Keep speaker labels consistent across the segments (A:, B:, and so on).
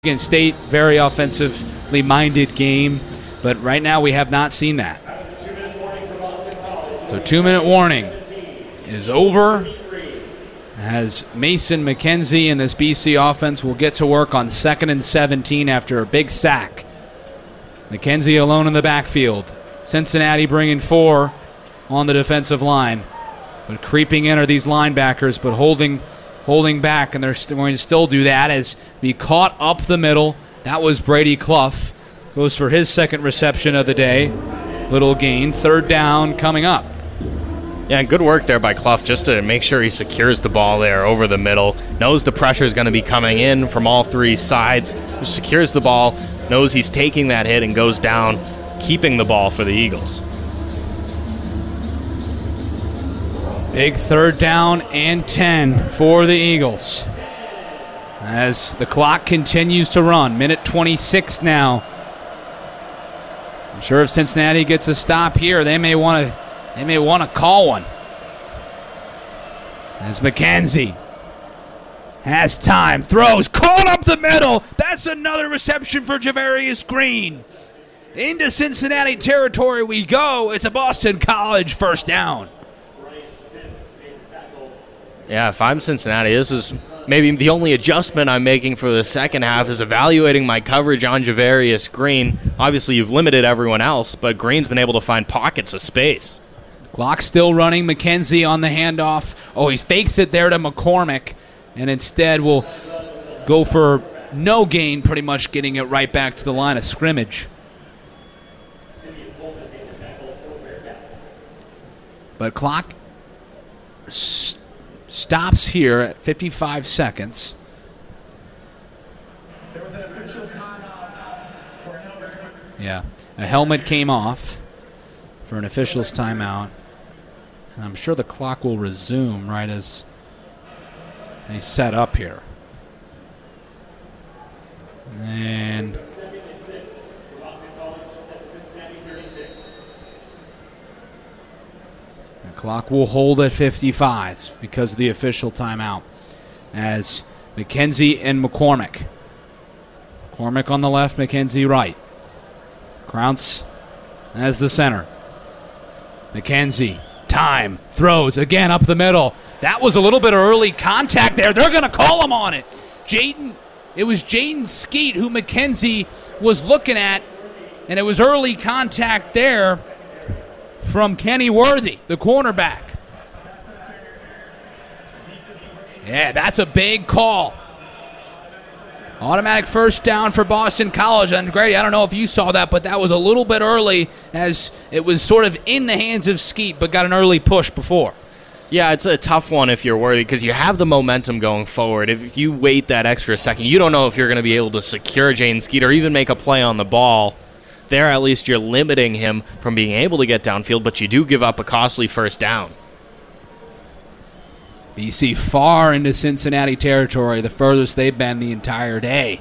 A: Michigan State, very offensively minded game, but right now we have not seen that. So 2-minute warning is over as Mason McKenzie and this BC offense will get to work on 2nd and 17 after a big sack. McKenzie alone in the backfield. Cincinnati bringing 4 on the defensive line. But creeping in are these linebackers, but holding back, and they're going to still do that as we caught up the middle. That was Brady Clough. Goes for his second reception of the day. Little gain. 3rd down coming up.
B: Yeah, and good work there by Clough just to make sure he secures the ball there over the middle. Knows the pressure is going to be coming in from all 3 sides. Just secures the ball, knows he's taking that hit and goes down, keeping the ball for the Eagles.
A: Big 3rd down and 10 for the Eagles. As the clock continues to run. Minute 26 now. I'm sure if Cincinnati gets a stop here, they may want to call one. As McKenzie has time, throws, caught up the middle. That's another reception for Javarius Green. Into Cincinnati territory we go. It's a Boston College first down.
B: Yeah, if I'm Cincinnati, this is maybe the only adjustment I'm making for the second half is evaluating my coverage on Javarius Green. Obviously, you've limited everyone else, but Green's been able to find pockets of space.
A: Clock still running. McKenzie on the handoff. Oh, he fakes it there to McCormick, and instead will go for no gain, pretty much getting it right back to the line of scrimmage. But clock stops here at 55 seconds. Yeah, a helmet came off for an official's timeout. And I'm sure the clock will resume right as they set up here. And the clock will hold at 55 because of the official timeout. As McKenzie and McCormick. McCormick on the left, McKenzie right. Krauts as the center. McKenzie, time, throws again up the middle. That was a little bit of early contact there. They're going to call him on it. It was Jaden Skeet who McKenzie was looking at, and it was early contact there from Kenny Worthy, the cornerback. Yeah, that's a big call. Automatic first down for Boston College. And Grady, I don't know if you saw that, but that was a little bit early as it was sort of in the hands of Skeet, but got an early push before.
B: Yeah, it's a tough one if you're worried because you have the momentum going forward. If you wait that extra second, you don't know if you're going to be able to secure Jaden Skeet or even make a play on the ball. There, at least you're limiting him from being able to get downfield, but you do give up a costly first down.
A: BC far into Cincinnati territory, the furthest they've been the entire day.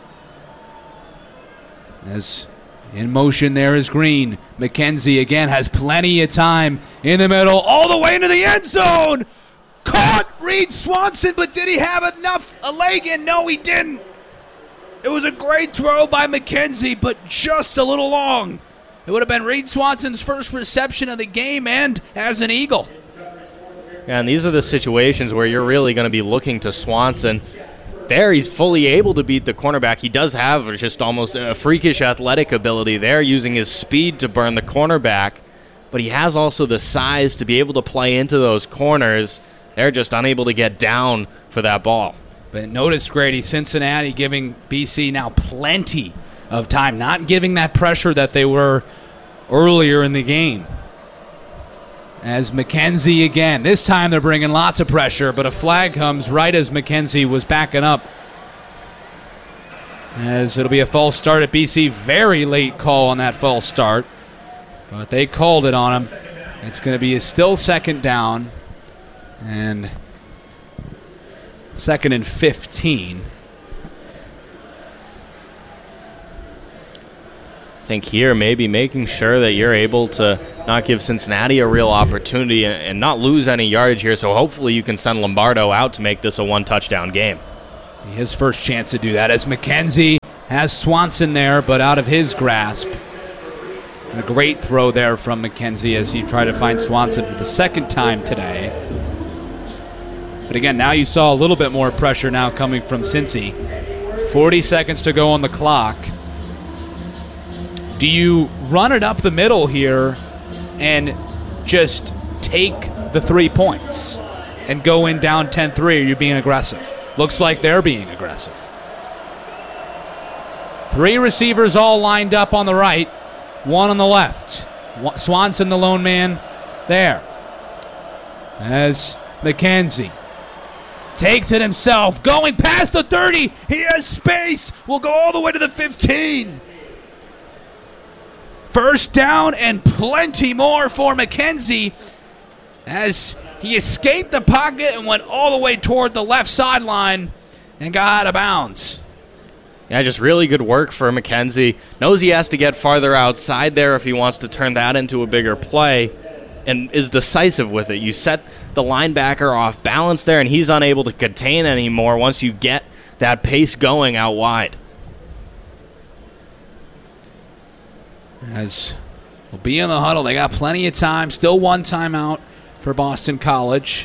A: As in motion there is Green. McKenzie again has plenty of time in the middle, all the way into the end zone. Caught Reed Swanson, but did he have enough a leg in? No, he didn't. It was a great throw by McKenzie, but just a little long. It would have been Reed Swanson's first reception of the game and as an Eagle.
B: Yeah, and these are the situations where you're really going to be looking to Swanson. There, he's fully able to beat the cornerback. He does have just almost a freakish athletic ability there, using his speed to burn the cornerback. But he has also the size to be able to play into those corners. They're just unable to get down for that ball.
A: But notice, Grady, Cincinnati giving BC now plenty of time, not giving that pressure that they were earlier in the game. As McKenzie again, this time they're bringing lots of pressure, but a flag comes right as McKenzie was backing up. As it'll be a false start at BC, very late call on that false start, but they called it on him. It's going to be a still second down, and 2nd and 15.
B: I think here maybe making sure that you're able to not give Cincinnati a real opportunity and not lose any yardage here, so hopefully you can send Lombardo out to make this a one-touchdown game.
A: His first chance to do that as McKenzie has Swanson there, but out of his grasp. And a great throw there from McKenzie as he tried to find Swanson for the second time today. But again, now you saw a little bit more pressure now coming from Cincy. 40 seconds to go on the clock. Do you run it up the middle here and just take the 3 points and go in down 10-3, or are you being aggressive? Looks like they're being aggressive. 3 receivers all lined up on the right, 1 on the left. Swanson, the lone man, there. As McKenzie takes it himself, going past the 30. He has space. Will go all the way to the 15. First down and plenty more for McKenzie as he escaped the pocket and went all the way toward the left sideline and got out of bounds.
B: Yeah, just really good work for McKenzie. Knows he has to get farther outside there if he wants to turn that into a bigger play, and is decisive with it. You set the linebacker off balance there, and he's unable to contain anymore once you get that pace going out wide.
A: As we'll be in the huddle, they got plenty of time. Still 1 timeout for Boston College.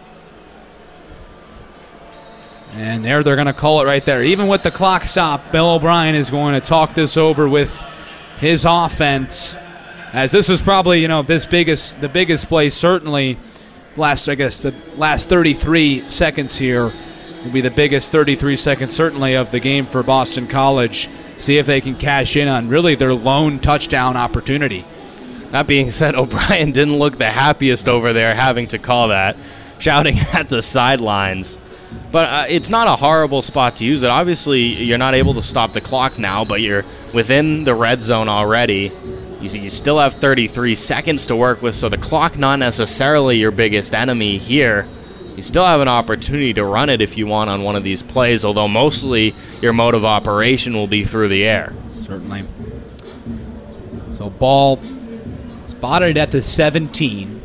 A: And there they're going to call it right there. Even with the clock stop, Bill O'Brien is going to talk this over with his offense. As this is probably, the biggest play, certainly the last 33 seconds here will be the biggest 33 seconds certainly of the game for Boston College. See if they can cash in on really their lone touchdown opportunity.
B: That being said, O'Brien didn't look the happiest over there having to call that, shouting at the sidelines. But it's not a horrible spot to use it. Obviously, you're not able to stop the clock now, but you're within the red zone already. You still have 33 seconds to work with, so the clock not necessarily your biggest enemy here. You still have an opportunity to run it if you want on one of these plays, although mostly your mode of operation will be through the air.
A: Certainly. So ball spotted at the 17.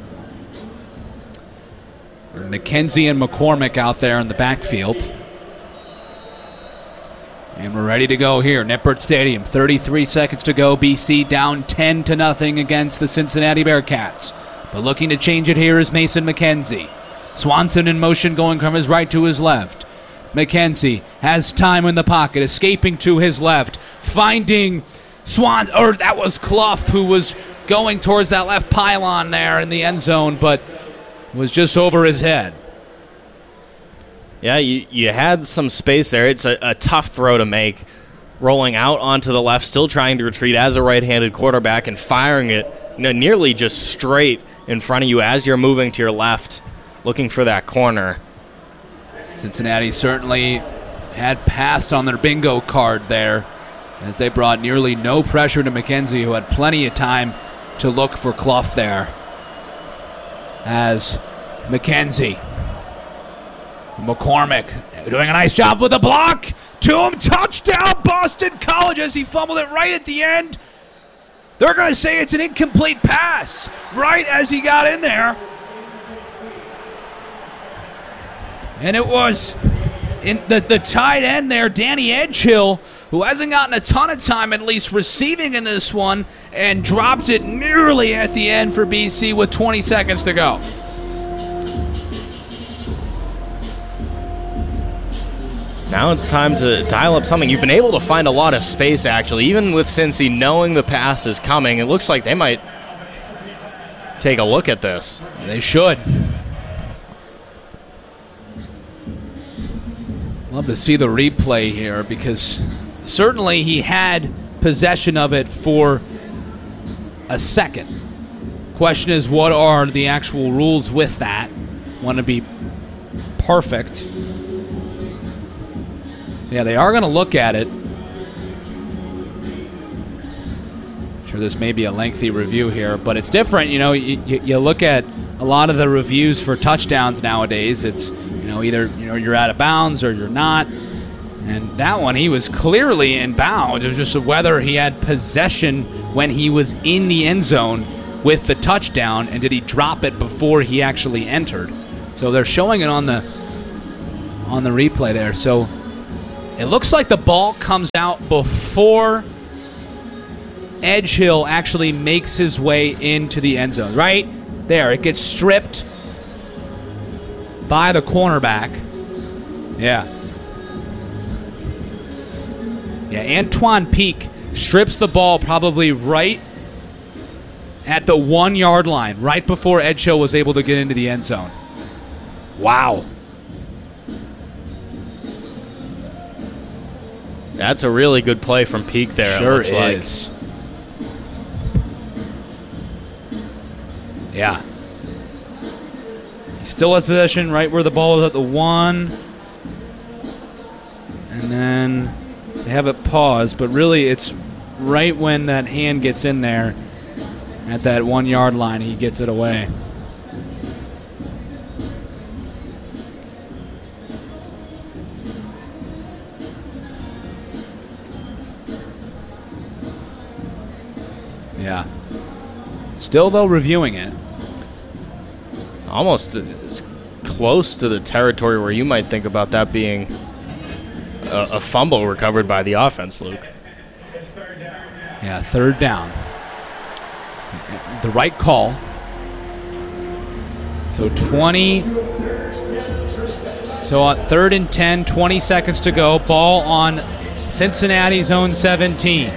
A: McKenzie and McCormick out there in the backfield. And we're ready to go here. Nippert Stadium, 33 seconds to go. BC down 10-0 against the Cincinnati Bearcats. But looking to change it here is Mason McKenzie. Swanson in motion going from his right to his left. McKenzie has time in the pocket, escaping to his left, finding that was Clough who was going towards that left pylon there in the end zone, but was just over his head.
B: Yeah, you had some space there. It's a tough throw to make. Rolling out onto the left, still trying to retreat as a right-handed quarterback and firing it nearly just straight in front of you as you're moving to your left, looking for that corner.
A: Cincinnati certainly had pass on their bingo card there as they brought nearly no pressure to McKenzie, who had plenty of time to look for Clough there. As McKenzie, McCormick doing a nice job with the block. To him, touchdown Boston College as he fumbled it right at the end. They're going to say it's an incomplete pass right as he got in there. And it was in the tight end there, Danny Edgehill, who hasn't gotten a ton of time at least receiving in this one, and dropped it nearly at the end for BC with 20 seconds to go.
B: Now it's time to dial up something. You've been able to find a lot of space, actually. Even with Cincy knowing the pass is coming, it looks like they might take a look at this.
A: They should. Love to see the replay here because certainly he had possession of it for a second. Question is, what are the actual rules with that? Want to be perfect. So yeah, they are going to look at it. I'm sure this may be a lengthy review here, but it's different. You look at a lot of the reviews for touchdowns nowadays. It's either you're out of bounds or you're not. And that one, he was clearly in bounds. It was just whether he had possession when he was in the end zone with the touchdown, and did he drop it before he actually entered. So they're showing it on on the replay there. So it looks like the ball comes out before Edgehill actually makes his way into the end zone. Right there, it gets stripped by the cornerback. Yeah. Yeah, Antoine Peak strips the ball probably right at the 1 yard line, right before Edgehill was able to get into the end zone. Wow.
B: That's a really good play from Peak there.
A: Sure
B: it looks
A: is.
B: Like.
A: Yeah. He still has possession right where the ball was at the 1. And then they have it paused, but really it's right when that hand gets in there at that 1 yard line, he gets it away. Yeah. Still, though, reviewing it.
B: Almost as close to the territory where you might think about that being a fumble recovered by the offense, Luke.
A: Yeah, third down. The right call. So 20. So on 3rd and 10, 20 seconds to go. Ball on Cincinnati's own 17.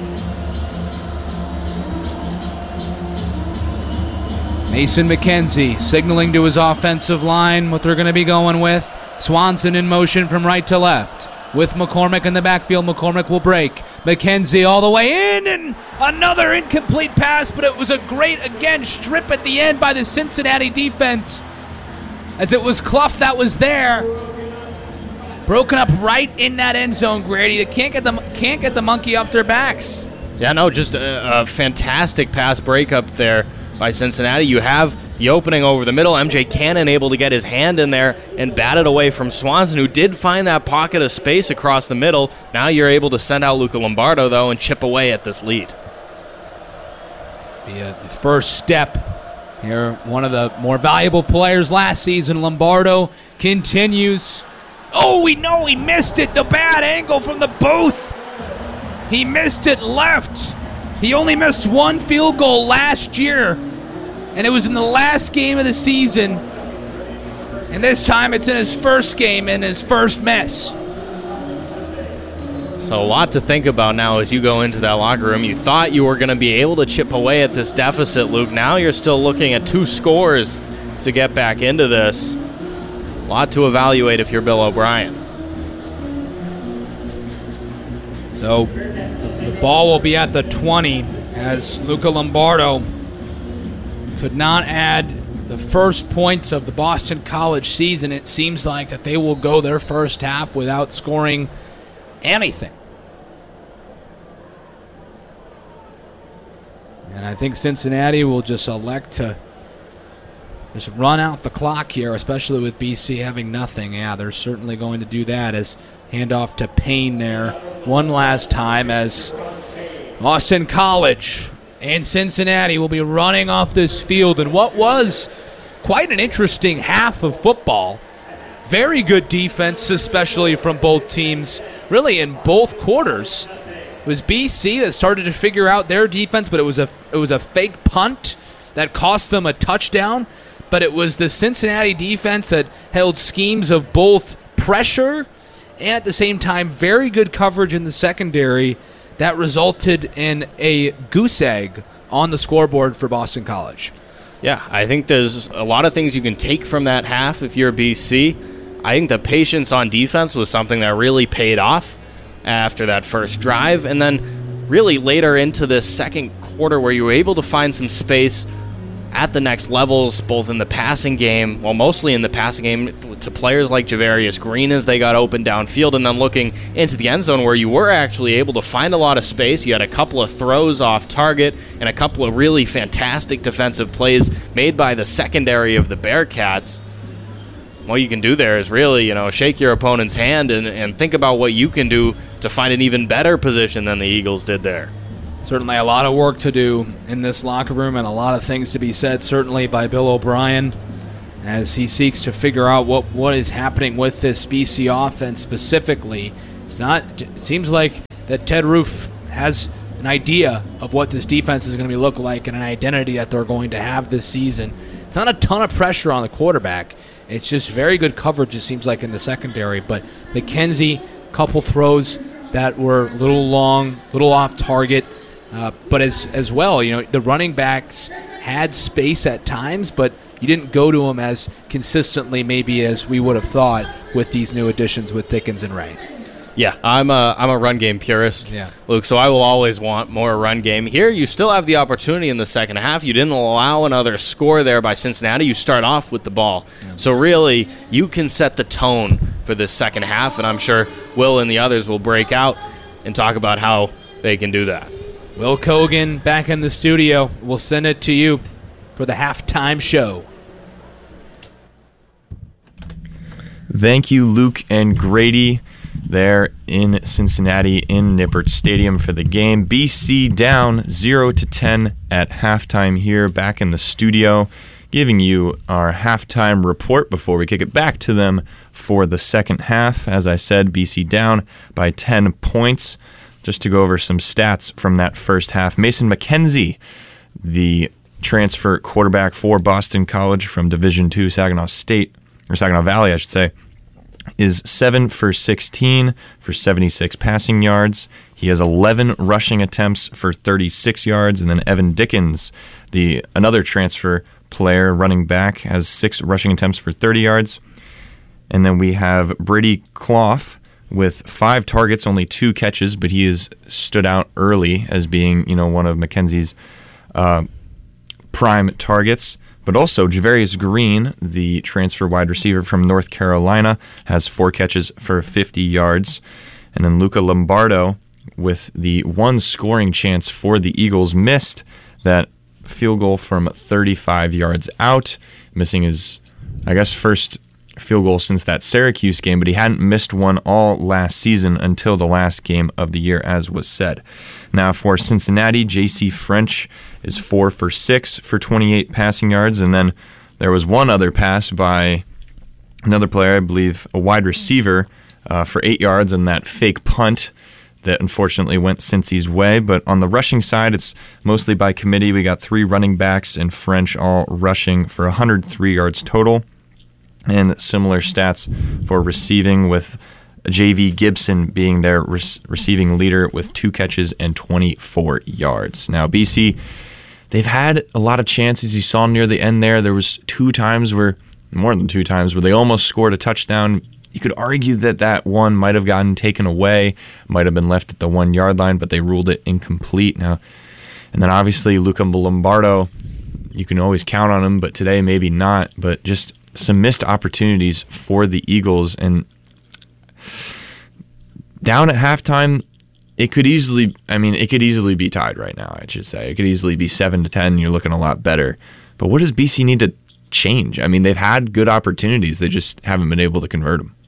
A: Mason McKenzie signaling to his offensive line what they're going to be going with. Swanson in motion from right to left. With McCormick in the backfield, McCormick will break. McKenzie all the way in, and another incomplete pass, but it was a great, again, strip at the end by the Cincinnati defense. As it was Clough that was there. Broken up right in that end zone, Grady. They can't get the monkey off their backs.
B: Yeah, no, just a fantastic pass breakup there by Cincinnati. You have the opening over the middle. MJ Cannon able to get his hand in there and bat it away from Swanson, who did find that pocket of space across the middle. Now you're able to send out Luca Lombardo, though, and chip away at this lead.
A: Be a first step here. One of the more valuable players last season, Lombardo, continues. Oh, we know he missed it. The bad angle from the booth. He missed it left. He only missed one field goal last year, and it was in the last game of the season. And this time it's in his first game and his first miss.
B: So a lot to think about now as you go into that locker room. You thought you were going to be able to chip away at this deficit, Luke. Now you're still looking at 2 scores to get back into this. A lot to evaluate if you're Bill O'Brien.
A: So the ball will be at the 20 as Luca Lombardo could not add the first points of the Boston College season. It seems like that they will go their first half without scoring anything. And I think Cincinnati will just elect to just run out the clock here, especially with BC having nothing. Yeah, they're certainly going to do that as handoff to Payne there one last time as Boston College and Cincinnati will be running off this field in what was quite an interesting half of football. Very good defense, especially from both teams, really in both quarters. It was BC that started to figure out their defense, but it was a fake punt that cost them a touchdown. But it was the Cincinnati defense that held schemes of both pressure and at the same time very good coverage in the secondary that resulted in a goose egg on the scoreboard for Boston College.
B: Yeah, I think there's a lot of things you can take from that half if you're BC. I think the patience on defense was something that really paid off after that first drive. And then really later into this second quarter where you were able to find some space at the next levels, both in the passing game, well, mostly in the passing game, to players like Javarius Green as they got open downfield, and then looking into the end zone where you were actually able to find a lot of space. You had a couple of throws off target and a couple of really fantastic defensive plays made by the secondary of the Bearcats. What you can do there is really, shake your opponent's hand and think about what you can do to find an even better position than the Eagles did there.
A: Certainly a lot of work to do in this locker room and a lot of things to be said, certainly by Bill O'Brien as he seeks to figure out what is happening with this BC offense specifically. It seems like that Ted Roof has an idea of what this defense is going to look like and an identity that they're going to have this season. It's not a ton of pressure on the quarterback. It's just very good coverage, it seems like, in the secondary. But McKenzie, couple throws that were a little long, a little off target. But as well, the running backs had space at times, but you didn't go to them as consistently maybe as we would have thought with these new additions with Dickens and Ray.
B: Yeah, I'm a run game purist,
A: yeah,
B: Luke, so I will always want more run game. Here, you still have the opportunity in the second half. You didn't allow another score there by Cincinnati. You start off with the ball. Yeah. So really, you can set the tone for this second half, and I'm sure Will and the others will break out and talk about how they can do that.
A: Will Kogan back in the studio. We'll send it to you for the halftime show.
C: Thank you, Luke and Grady, there in Cincinnati in Nippert Stadium for the game. BC down 0-10 at halftime here, back in the studio, giving you our halftime report before we kick it back to them for the second half. As I said, BC down by 10 points. Just to go over some stats from that first half, Mason McKenzie, the transfer quarterback for Boston College from Division II Saginaw Valley, I should say, is 7 for 16 for 76 passing yards. He has 11 rushing attempts for 36 yards. And then Evan Dickens, another transfer player, running back, has 6 rushing attempts for 30 yards. And then we have Brady Clough with 5 targets, only 2 catches, but he has stood out early as being, one of McKenzie's prime targets. But also, Javarius Green, the transfer wide receiver from North Carolina, has 4 catches for 50 yards. And then Luca Lombardo, with the one scoring chance for the Eagles, missed that field goal from 35 yards out, missing his, first field goal since that Syracuse game, but he hadn't missed one all last season until the last game of the year, as was said. Now for Cincinnati, J.C. French is 4 for 6 for 28 passing yards, and then there was one other pass by another player, I believe a wide receiver, for 8 yards, and that fake punt that unfortunately went Cincy's way. But on the rushing side, it's mostly by committee. We got 3 running backs and French all rushing for 103 yards total. And similar stats for receiving, with J.V. Gibson being their receiving leader with 2 catches and 24 yards. Now, BC, they've had a lot of chances. You saw near the end there was more than two times, where they almost scored a touchdown. You could argue that one might have gotten taken away, might have been left at the 1 yard line, but they ruled it incomplete. Now, and then obviously Luca Lombardo, you can always count on him, but today maybe not. But just some missed opportunities for the Eagles, and down at halftime, it could easily be tied right now, I should say. It could easily be 7-10, you're looking a lot better. But what does BC need to change? They've had good opportunities, they just haven't been able to convert them.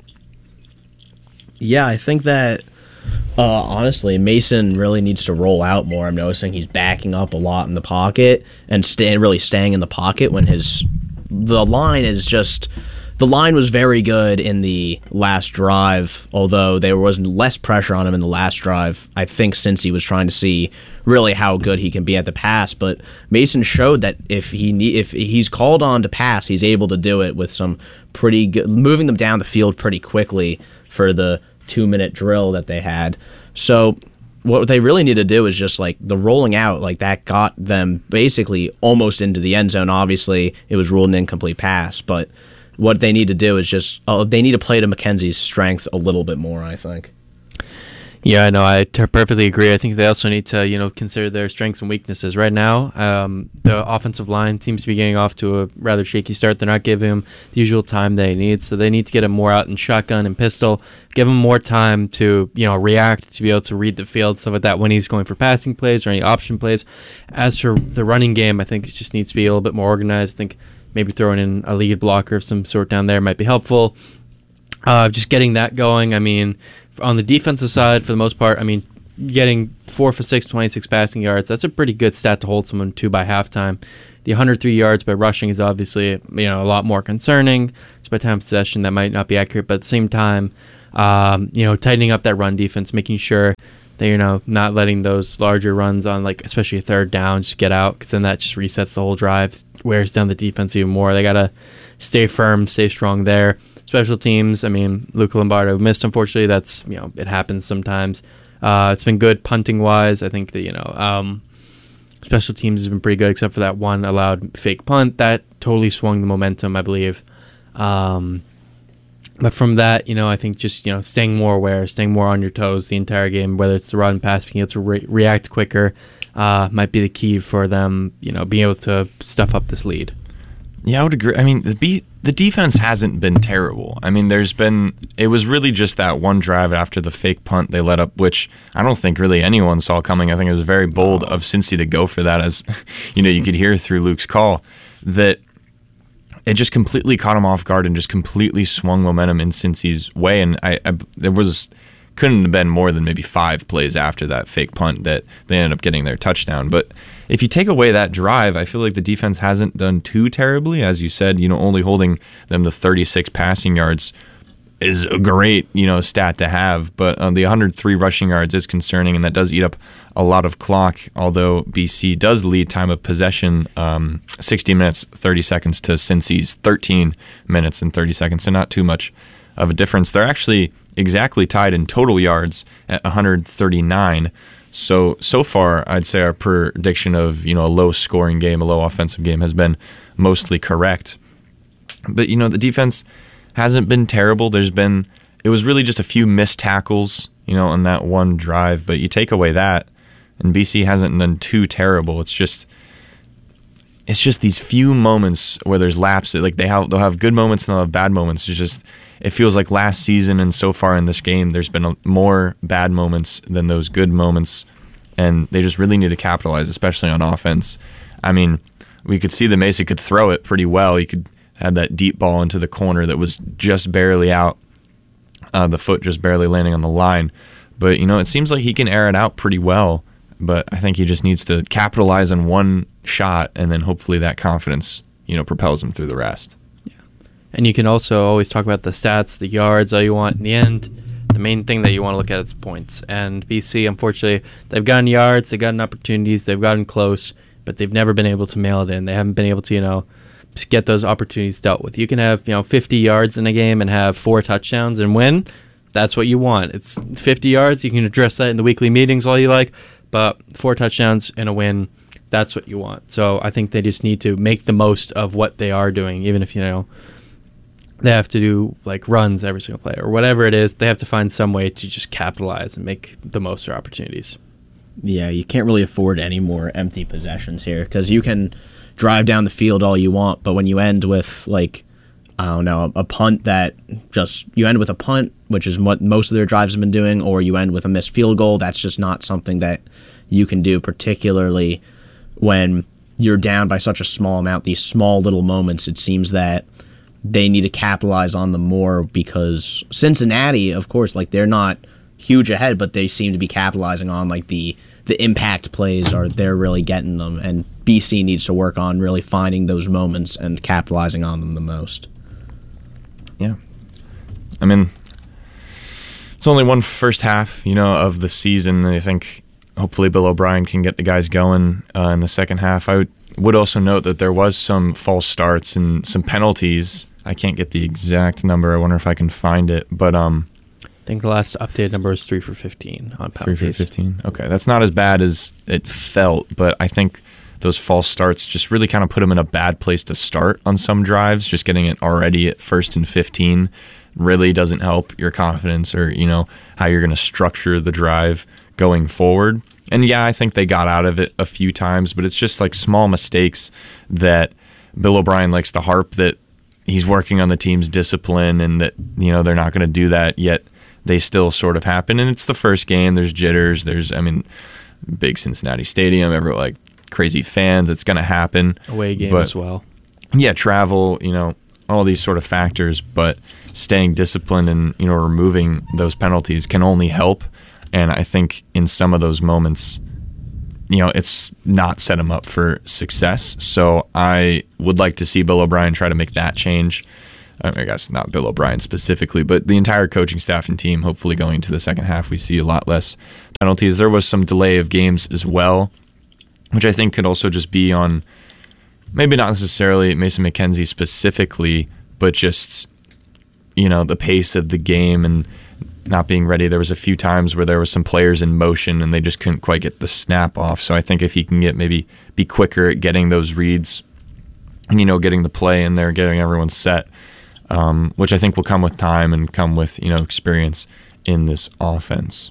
D: Yeah, I think that honestly, Mason really needs to roll out more. I'm noticing he's backing up a lot in the pocket and really staying in the pocket when the line was very good in the last drive, although there was less pressure on him in the last drive. I think since he was trying to see really how good he can be at the pass, but Mason showed that if he's called on to pass, he's able to do it with some pretty good, moving them down the field pretty quickly for the 2-minute drill that they had. So what they really need to do is just the rolling out, that got them basically almost into the end zone. Obviously, it was ruled an incomplete pass, but what they need to do is just they need to play to McKenzie's strengths a little bit more, I think.
E: Yeah, no, I perfectly agree. I think they also need to, consider their strengths and weaknesses. Right now, the offensive line seems to be getting off to a rather shaky start. They're not giving him the usual time they need, so they need to get him more out in shotgun and pistol, give him more time to, react, to be able to read the field, stuff like that, when he's going for passing plays or any option plays. As for the running game, I think it just needs to be a little bit more organized. I think maybe throwing in a lead blocker of some sort down there might be helpful. Just getting that going. On the defensive side, for the most part, getting 4 for 6, 26 passing yards. That's a pretty good stat to hold someone to by halftime. The 103 yards by rushing is obviously a lot more concerning. Just by time of possession, that might not be accurate, but at the same time, tightening up that run defense, making sure that not letting those larger runs on, like especially a third down, just get out, because then that just resets the whole drive, wears down the defense even more. They gotta stay firm, stay strong there. Special teams, Luca Lombardo missed, unfortunately. That's it happens sometimes. It's been good punting wise. I think that special teams has been pretty good, except for that one allowed fake punt that totally swung the momentum, I believe. But from that, I think just, staying more aware, staying more on your toes the entire game, whether it's the run and pass, being able to react quicker, might be the key for them, being able to stuff up this lead.
C: Yeah, I would agree. The defense hasn't been terrible. It was really just that one drive after the fake punt they let up, which I don't think really anyone saw coming. I think it was very bold of Cincy to go for that, as you could hear through Luke's call, that it just completely caught him off guard and just completely swung momentum in Cincy's way. And couldn't have been more than maybe 5 plays after that fake punt that they ended up getting their touchdown. But if you take away that drive, I feel like the defense hasn't done too terribly. As you said, only holding them to 36 passing yards is a great, stat to have. But the 103 rushing yards is concerning, and that does eat up a lot of clock, although BC does lead time of possession 60 minutes, 30 seconds to Cincy's 13 minutes and 30 seconds, so not too much of a difference. They're actually exactly tied in total yards at 139. So far, I'd say our prediction of a low-scoring game, a low offensive game, has been mostly correct. But the defense hasn't been terrible. It was really just a few missed tackles, on that one drive. But you take away that, and BC hasn't done too terrible. It's just these few moments where there's lapses. Like they'll have good moments and they'll have bad moments. It feels like last season and so far in this game, there's been more bad moments than those good moments, and they just really need to capitalize, especially on offense. We could see that Mesa could throw it pretty well. He could have that deep ball into the corner that was just barely out, the foot just barely landing on the line. But, it seems like he can air it out pretty well, but I think he just needs to capitalize on one shot, and then hopefully that confidence, propels him through the rest.
E: And you can also always talk about the stats, the yards, all you want. In the end, the main thing that you want to look at is points. And BC, unfortunately, they've gotten yards, they've gotten opportunities, they've gotten close, but they've never been able to mail it in. They haven't been able to, get those opportunities dealt with. You can have, 50 yards in a game and have 4 touchdowns and win. That's what you want. It's 50 yards. You can address that in the weekly meetings all you like, but 4 touchdowns and a win, that's what you want. So I think they just need to make the most of what they are doing, even if, they have to do like runs every single play or whatever it is. They have to find some way to just capitalize and make the most of their opportunities.
D: Yeah, you can't really afford any more empty possessions here, because you can drive down the field all you want, but when you end with a punt you end with a punt, which is what most of their drives have been doing, or you end with a missed field goal, that's just not something that you can do, particularly when you're down by such a small amount. These small little moments, it seems that they need to capitalize on them more, because Cincinnati, of course, they're not huge ahead, but they seem to be capitalizing on the impact plays, or they're really getting them, and BC needs to work on really finding those moments and capitalizing on them the most.
C: Yeah. It's only one first half, of the season. I think hopefully Bill O'Brien can get the guys going in the second half. I would also note that there was some false starts and some penalties. I can't get the exact number. I wonder if I can find it. But
E: I think the last updated number is 3 for 15 on penalties.
C: 3 for 15. Okay, that's not as bad as it felt, but I think those false starts just really kind of put them in a bad place to start on some drives. Just getting it already at 1st and 15 really doesn't help your confidence or, how you're going to structure the drive going forward. And yeah, I think they got out of it a few times, but it's just small mistakes that Bill O'Brien likes to harp that he's working on the team's discipline and that, they're not going to do that, yet they still sort of happen. And it's the first game. There's jitters. There's, big Cincinnati Stadium, everyone, crazy fans. It's going to happen.
E: Away game as well.
C: Yeah, travel, all these sort of factors, but staying disciplined and, removing those penalties can only help. And I think in some of those moments, it's not set him up for success. So I would like to see Bill O'Brien try to make that change. I guess not Bill O'Brien specifically, but the entire coaching staff and team. Hopefully going into the second half, we see a lot less penalties. There was some delay of games as well, which I think could also just be on maybe not necessarily Mason McKenzie specifically, but just, the pace of the game and not being ready. There was a few times where there was some players in motion and they just couldn't quite get the snap off. So I think if he can be quicker at getting those reads, getting the play in there, getting everyone set, which I think will come with time and come with, experience in this offense.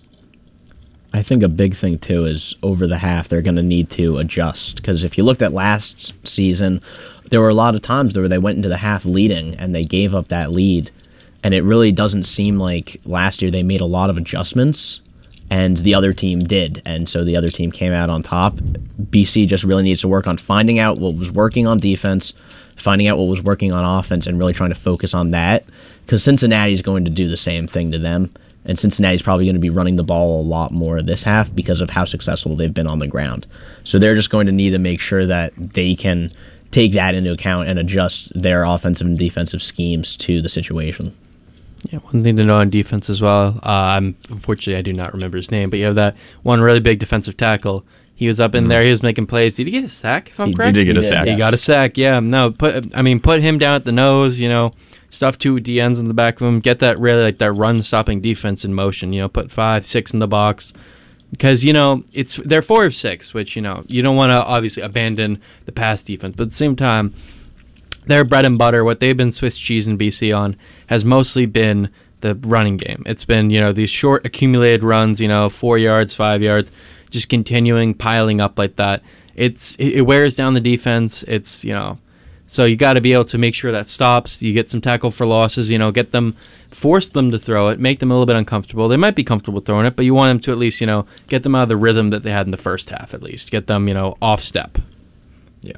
D: I think a big thing, too, is over the half, they're going to need to adjust. Because if you looked at last season, there were a lot of times where they went into the half leading and they gave up that lead. And it really doesn't seem like last year they made a lot of adjustments, and the other team did. And so the other team came out on top. BC just really needs to work on finding out what was working on defense, finding out what was working on offense, and really trying to focus on that. Because Cincinnati's going to do the same thing to them. And Cincinnati's probably going to be running the ball a lot more this half because of how successful they've been on the ground. So they're just going to need to make sure that they can take that into account and adjust their offensive and defensive schemes to the situation.
E: Yeah, one thing to know on defense as well, unfortunately I do not remember his name, but you have that one really big defensive tackle. He was up in there, he was making plays. Did he get a sack, if I'm correct?
C: He did get a sack.
E: He got a sack, yeah. No, put him down at the nose, stuff two DNs in the back of him, get that really that run-stopping defense in motion, put 5, 6 in the box. Because, they're 4 of 6, which, you don't want to obviously abandon the pass defense, but at the same time, their bread and butter, what they've been Swiss cheese in BC on, has mostly been the running game. It's been, these short accumulated runs, 4 yards, 5 yards, just continuing, piling up like that. It wears down the defense. It's, so you got to be able to make sure that stops. You get some tackle for losses, force them to throw it, make them a little bit uncomfortable. They might be comfortable throwing it, but you want them to at least, get them out of the rhythm that they had in the first half at least. Get them, off step.
C: Yeah.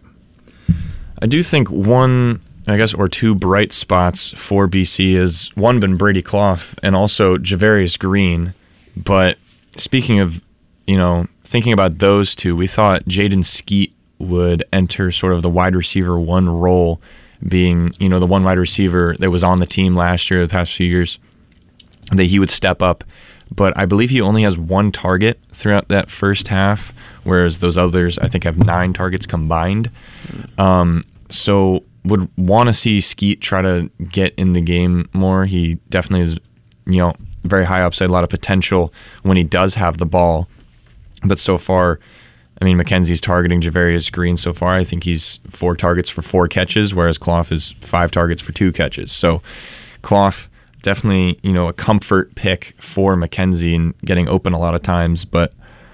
C: I do think one, or two bright spots for BC has, one, been Brady Clough and also Javarius Green. But speaking of, thinking about those two, we thought Jaden Skeet would enter sort of the wide receiver 1 role, being, the one wide receiver that was on the team last year, the past few years, that he would step up. But I believe he only has 1 target throughout that first half, whereas those others, I think, have 9 targets combined. So would want to see Skeet try to get in the game more. He definitely is, very high upside, a lot of potential when he does have the ball. But so far, Mackenzie's targeting Javarius Green so far. I think he's 4 targets for 4 catches, whereas Clough is 5 targets for 2 catches. So Clough, definitely, a comfort pick for Mackenzie and getting open a lot of times. But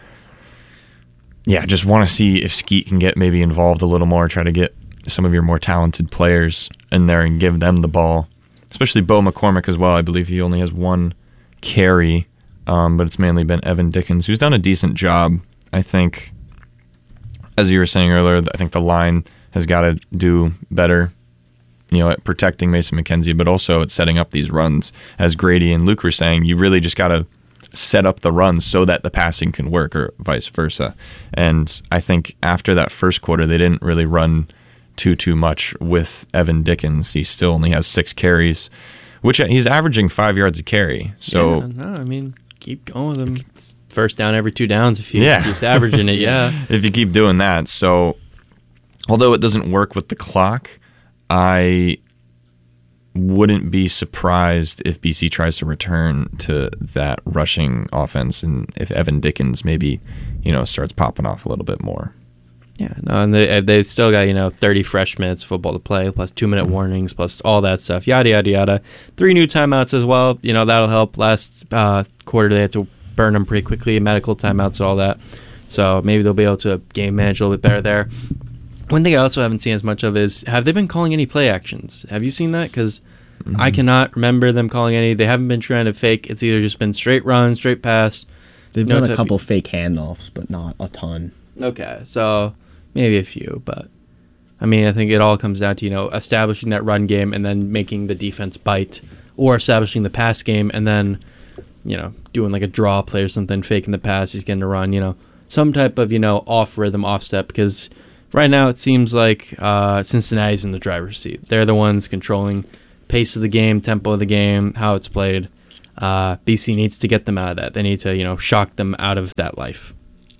C: yeah, just want to see if Skeet can get maybe involved a little more, try to get some of your more talented players in there and give them the ball, especially Bo McCormick as well. I believe he only has 1 carry, but it's mainly been Evan Dickens, who's done a decent job. I think, as you were saying earlier, I think the line has got to do better, at protecting Mason McKenzie, but also at setting up these runs. As Grady and Luke were saying, you really just got to set up the runs so that the passing can work, or vice versa. And I think after that first quarter, they didn't really run too much with Evan Dickens. He still only has 6 carries, which he's averaging 5 yards a carry. So
E: keep going with him. First down every 2 downs if he keeps averaging it. Yeah,
C: if you keep doing that. So although it doesn't work with the clock, I wouldn't be surprised if BC tries to return to that rushing offense, and if Evan Dickens maybe starts popping off a little bit more.
E: Yeah, no, and they still got 30 fresh minutes of football to play, plus 2-minute warnings, plus all that stuff, yada yada yada. 3 new timeouts as well. That'll help. Last quarter they had to burn them pretty quickly, medical timeouts, all that. So maybe they'll be able to game manage a little bit better there. One thing I also haven't seen as much of is, have they been calling any play actions? Have you seen that? Because I cannot remember them calling any. They haven't been trying to fake. It's either just been straight run, straight pass.
D: They've done a couple fake handoffs, but not a ton.
E: Okay, so maybe a few, but I think it all comes down to, establishing that run game and then making the defense bite, or establishing the pass game and then doing like a draw play or something, faking the pass, he's getting to run, some type of, off rhythm, off step, because right now it seems like Cincinnati's in the driver's seat. They're the ones controlling pace of the game, tempo of the game, how it's played. BC needs to get them out of that. They need to, shock them out of that life.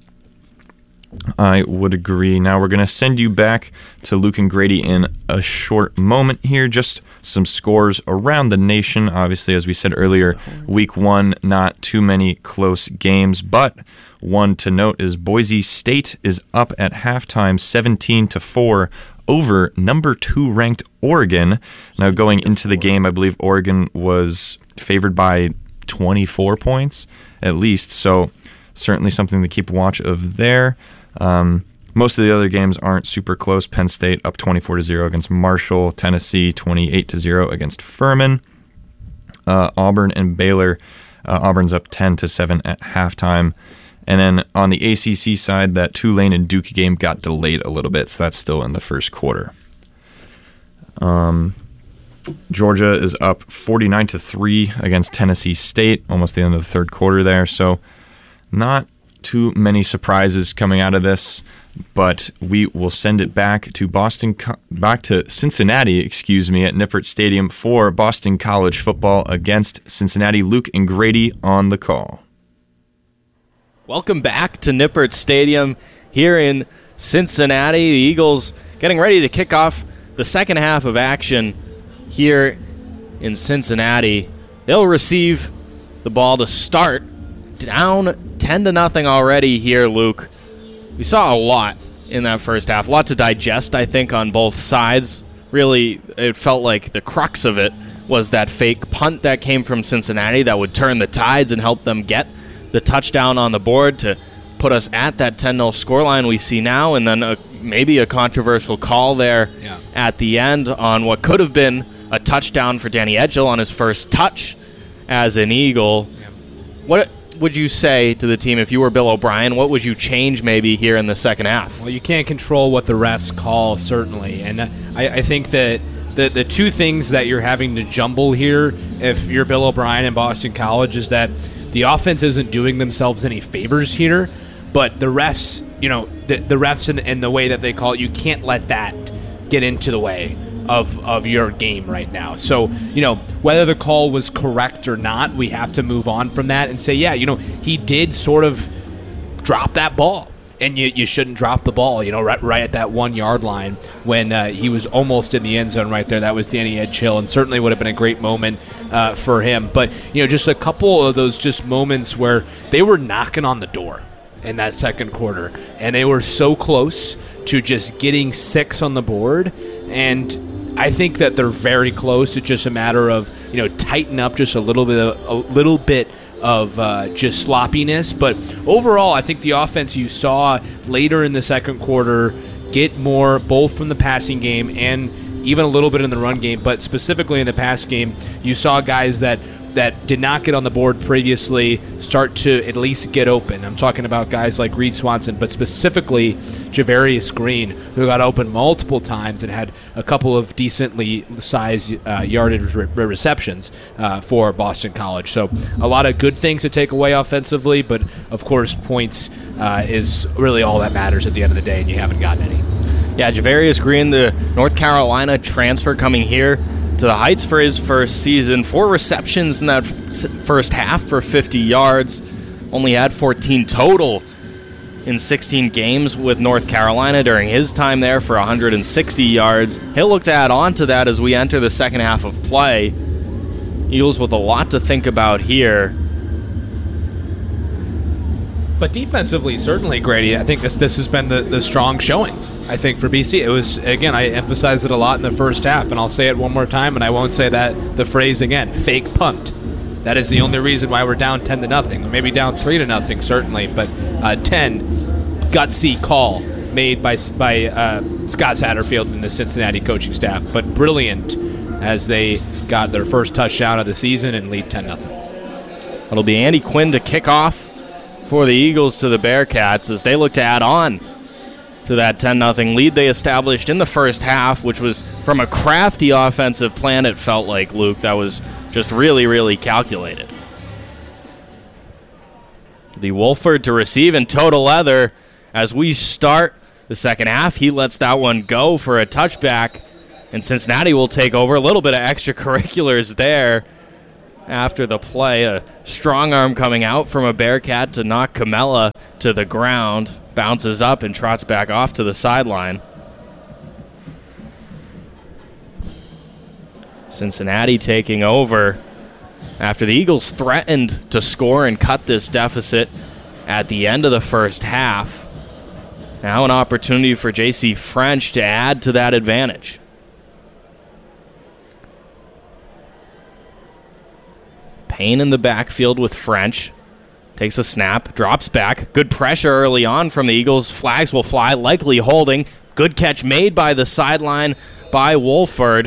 C: I would agree. Now we're going to send you back to Luke and Grady in a short moment here. Just some scores around the nation. Obviously, as we said earlier, week 1, not too many close games, but one to note is Boise State is up at halftime 17-4 over number 2 ranked Oregon. Now going into the game, I believe Oregon was favored by 24 points at least, so certainly something to keep watch of there. Most of the other games aren't super close. Penn State up 24-0 against Marshall. Tennessee 28-0 against Furman. Auburn and Baylor. Auburn's up 10-7 at halftime. And then on the ACC side, that Tulane and Duke game got delayed a little bit, so that's still in the first quarter. Georgia is up 49-3 against Tennessee State, almost the end of the third quarter there. So not too many surprises coming out of this, but we will send it back to Cincinnati, at Nippert Stadium for Boston College football against Cincinnati. Luke and Grady on the call.
B: Welcome back to Nippert Stadium here in Cincinnati. The Eagles getting ready to kick off the second half of action here in Cincinnati. They'll receive the ball to start. Down 10-0 already here, Luke. We saw a lot in that first half. A lot to digest, I think, on both sides. Really, it felt like the crux of it was that fake punt that came from Cincinnati that would turn the tides and help them get the touchdown on the board to put us at that 10-0 scoreline we see now, and then maybe a controversial call there at the end on what could have been a touchdown for Danny Edgell on his first touch as an Eagle. What would you say to the team if you were Bill O'Brien? What would you change maybe here in the second half?
A: Well, you can't control what the refs call, certainly. And I think that the two things that you're having to jumble here, if you're Bill O'Brien and Boston College, is that the offense isn't doing themselves any favors here, but the refs, the refs and the way that they call it, you can't let that get into the way of your game right now. So, whether the call was correct or not, we have to move on from that and say, he did sort of drop that ball. And you shouldn't drop the ball, right at that 1 yard line when he was almost in the end zone right there. That was Danny Edgell, and certainly would have been a great moment for him. But, just a couple of those just moments where they were knocking on the door in that second quarter, and they were so close to just getting 6 on the board. And I think that they're very close. It's just a matter of, tighten up just a little bit of just sloppiness. But overall, I think the offense you saw later in the second quarter get more both from the passing game and even a little bit in the run game. But specifically in the pass game, you saw guys that did not get on the board previously start to at least get open. I'm talking about guys like Reed Swanson, but specifically Javarius Green, who got open multiple times and had a couple of decently sized yardage receptions for Boston College. So a lot of good things to take away offensively, but of course points is really all that matters at the end of the day, and you haven't gotten any.
B: Yeah, Javarius Green, the North Carolina transfer, coming here to the Heights for his first season. 4 receptions in that first half for 50 yards. Only had 14 total in 16 games with North Carolina during his time there for 160 yards. He'll look to add on to that as we enter the second half of play. Eagles with a lot to think about here.
A: But defensively, certainly, Grady, I think this has been the strong showing, I think, for BC. It was, again, I emphasized it a lot in the first half, and I'll say it one more time, and I won't say the phrase again, fake punt. That is the only reason why we're down 10-0, maybe down 3-0, certainly, but 10, gutsy call made by Scott Satterfield and the Cincinnati coaching staff, but brilliant as they got their first touchdown of the season and lead 10-0.
B: It'll be Andy Quinn to kick off for the Eagles to the Bearcats as they look to add on to that 10-0 lead they established in the first half, which was from a crafty offensive plan, it felt like, Luke, that was just really, really calculated. The Wolford to receive in total leather as we start the second half. He lets that one go for a touchback, and Cincinnati will take over. A little bit of extracurriculars there after the play. A strong arm coming out from a Bearcat to knock Camella to the ground. Bounces up and trots back off to the sideline. Cincinnati taking over after the Eagles threatened to score and cut this deficit at the end of the first half. Now an opportunity for J.C. French to add to that advantage. Payne in the backfield with French. Takes a snap, drops back. Good pressure early on from the Eagles. Flags will fly, likely holding. Good catch made by the sideline by Wolford.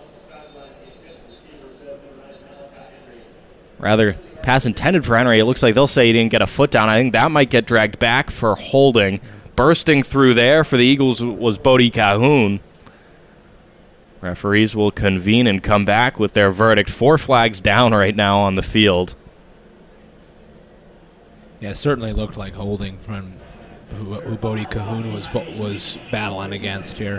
B: Rather, pass intended for Henry. It looks like they'll say he didn't get a foot down. I think that might get dragged back for holding. Bursting through there for the Eagles was Bodie Cahoon. Referees will convene and come back with their verdict. 4 flags down right now on the field.
A: Yeah, it certainly looked like holding from who Bodie Cahoon was battling against here.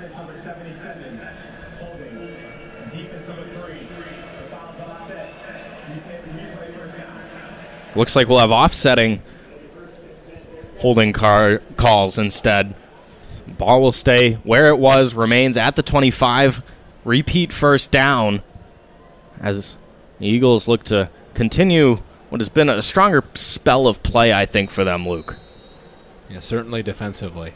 B: Looks like we'll have offsetting holding calls instead. Ball will stay where it was, remains at the 25. Repeat first down as the Eagles look to continue what has been a stronger spell of play, I think, for them, Luke.
A: Yeah, certainly defensively.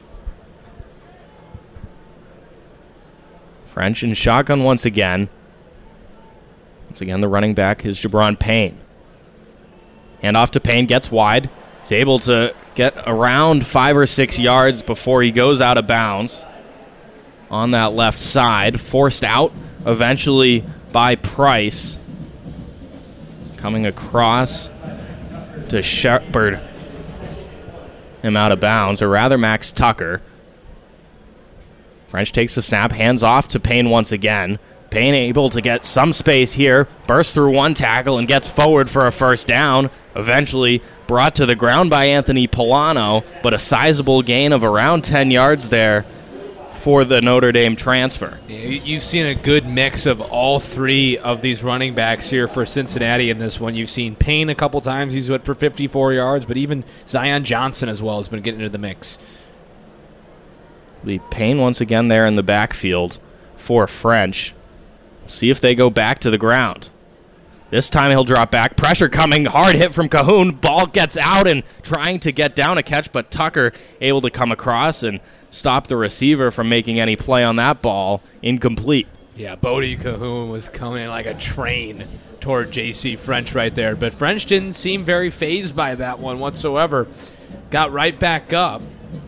B: French in shotgun once again. Once again, the running back is Jabron Payne. Hand off to Payne, gets wide. He's able to get around 5 or 6 yards before he goes out of bounds on that left side. Forced out eventually by Price. Coming across to shepherd him out of bounds, or rather Max Tucker. French takes the snap, hands off to Payne once again. Payne able to get some space here, bursts through one tackle and gets forward for a first down. Eventually brought to the ground by Anthony Polano, but a sizable gain of around 10 yards there for the Notre Dame transfer.
A: Yeah, you've seen a good mix of all 3 of these running backs here for Cincinnati in this one. You've seen Payne a couple times. He's went for 54 yards, but even Zion Johnson as well has been getting into the mix.
B: The Payne once again there in the backfield for French. See if they go back to the ground. This time he'll drop back. Pressure coming. Hard hit from Cahoon. Ball gets out and trying to get down a catch, but Tucker able to come across and stop the receiver from making any play on that ball. Incomplete.
A: Yeah, Bodie Cahoon was coming in like a train toward J.C. French right there, but French didn't seem very fazed by that one whatsoever. Got right back up.